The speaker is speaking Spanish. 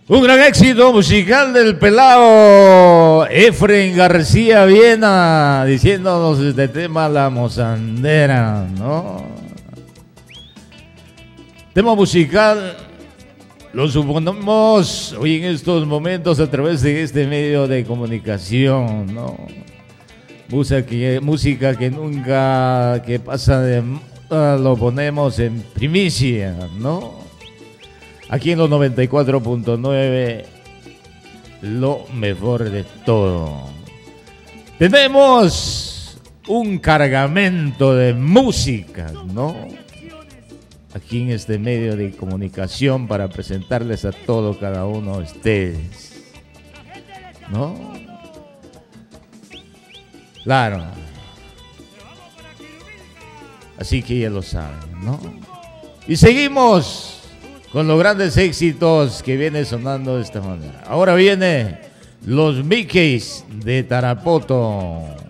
Un gran éxito musical del pelao Efren García Viena, diciéndonos este tema La Mozandera, ¿no? Tema musical, lo suponemos hoy en estos momentos a través de este medio de comunicación, ¿no? Música que nunca, que pasa de moda, lo ponemos en primicia, ¿no? Aquí en los 94.9, lo mejor de todo. Tenemos un cargamento de música, ¿no? Aquí en este medio de comunicación para presentarles a todo cada uno de ustedes, ¿no? Claro. Así que ya lo saben, ¿no? Y seguimos con los grandes éxitos que viene sonando de esta manera. Ahora viene los Mickeys de Tarapoto.